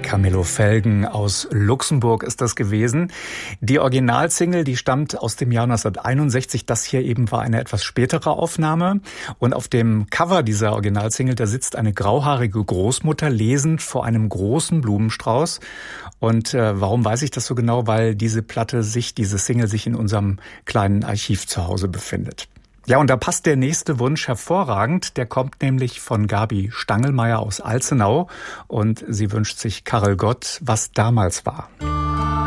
Camillo Felgen aus Luxemburg ist das gewesen. Die Originalsingle, die stammt aus dem Jahr 1961. Das hier eben war eine etwas spätere Aufnahme. Und auf dem Cover dieser Originalsingle, da sitzt eine grauhaarige Großmutter lesend vor einem großen Blumenstrauß. Und warum weiß ich das so genau? Weil diese Single sich in unserem kleinen Archiv zu Hause befindet. Ja, und da passt der nächste Wunsch hervorragend. Der kommt nämlich von Gabi Stangelmeier aus Alzenau. Und sie wünscht sich Karel Gott, was damals war.